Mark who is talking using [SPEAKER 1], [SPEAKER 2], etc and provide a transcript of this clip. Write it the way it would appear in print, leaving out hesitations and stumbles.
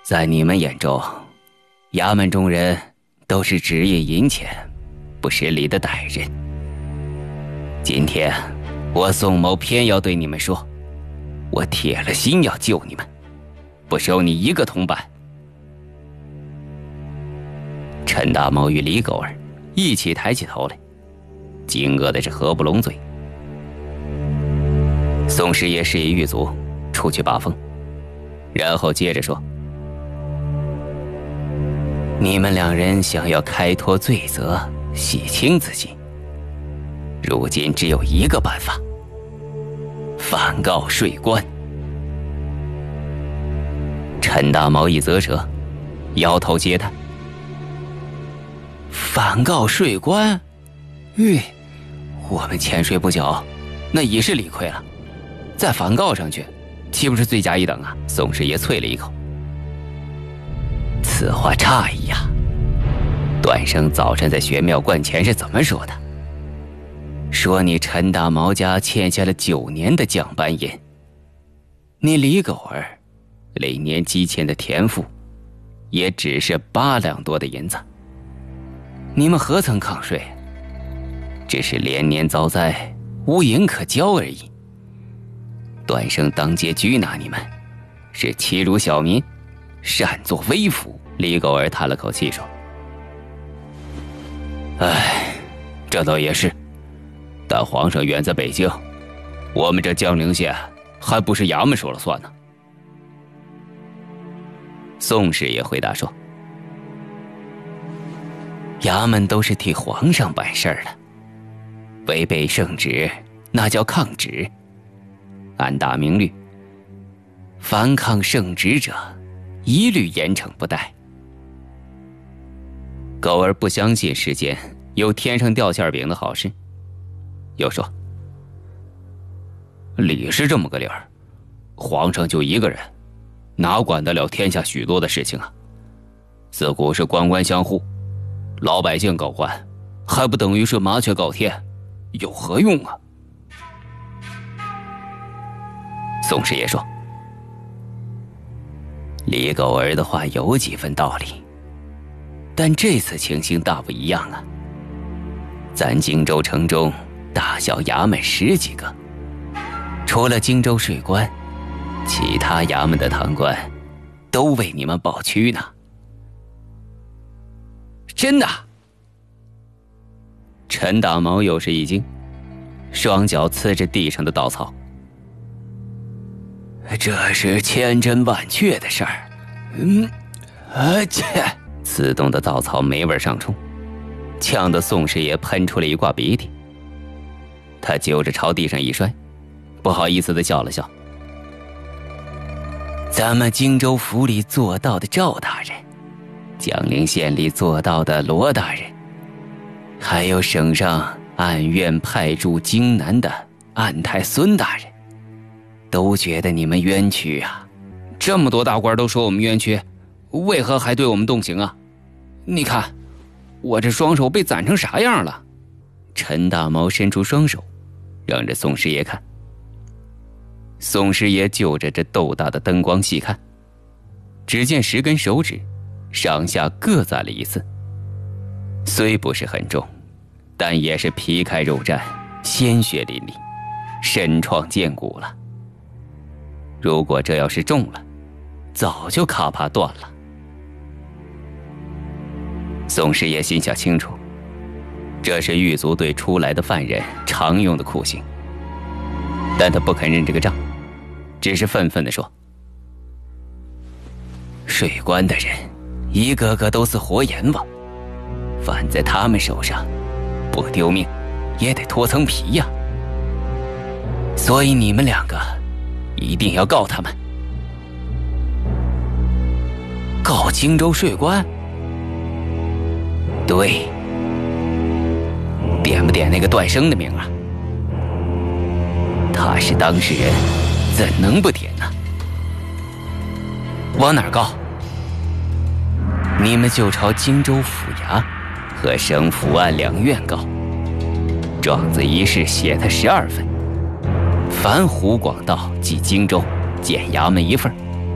[SPEAKER 1] 在你们眼中，衙门中人都是只意银钱、不识礼的歹人。今天我宋某偏要对你们说，我铁了心要救你们，不收你一个同伴。陈大毛与李狗儿一起抬起头来，惊愕的是合不拢嘴。宋师爷示意狱卒出去把风，然后接着说：你们两人想要开脱罪责，洗清自己，如今只有一个办法，反告税官。陈大毛一啧舌，摇头嗟叹：反告税官？我们欠税不缴，那已是理亏了，再反告上去，岂不是罪加一等啊？宋师爷啐了一口：此话差矣呀！段生早晨在玄庙观前是怎么说的？说你陈大毛家欠下了9年的降班银，你李狗儿累年积欠的田赋也只是8两多的银子，你们何曾抗税？只是连年遭灾，无银可交而已。段生当街拘拿你们，是欺辱小民，擅作威服。李狗儿叹了口气说：这倒也是，但皇上远在北京，我们这江陵县还不是衙门说了算呢。宋师爷回答说：衙门都是替皇上办事儿的，违背圣旨那叫抗旨。按大明律，凡抗圣旨者，一律严惩不贷。狗儿不相信世间有天上掉馅饼的好事，又说：理是这么个理儿，皇上就一个人，哪管得了天下许多的事情啊？自古是官官相护，老百姓告官，还不等于是麻雀告天，有何用啊？宋师爷说：李狗儿的话有几分道理，但这次情形大不一样啊。咱荆州城中大小衙门10几个，除了荆州税官，其他衙门的堂官都为你们抱屈呢。真的？陈大毛又是一惊，双脚呲着地上的稻草。这是千真万确的事儿。刺痛的稻草霉味上冲，呛得宋师爷喷出了一挂鼻涕。他揪着朝地上一摔，不好意思地笑了笑：咱们荆州府里做到的赵大人，江陵县里做到的罗大人，还有省上按院派驻荆南的安太孙大人，都觉得你们冤屈啊。这么多大官都说我们冤屈，为何还对我们动刑啊？你看我这双手被攒成啥样了？陈大毛伸出双手让着宋师爷看。宋师爷就着这豆大的灯光细看，只见10根手指上下各攒了一次，虽不是很重，但也是皮开肉绽，鲜血淋漓，身创剑骨了。如果这要是中了，早就咔啪断了。宋师爷心下清楚，这是狱卒对出来的犯人常用的酷刑，但他不肯认这个账，只是愤愤地说：税官的人一个个都是活阎王，犯在他们手上，不丢命也得脱层皮呀。所以你们2个一定要告他们。告荆州税官？对，点不点那个段生的名啊？他是当事人，怎能不点呢？往哪儿告？你们就朝荆州府衙和省府案2院告。状子一式写他12份，凡湖广道及荆州检衙门1份，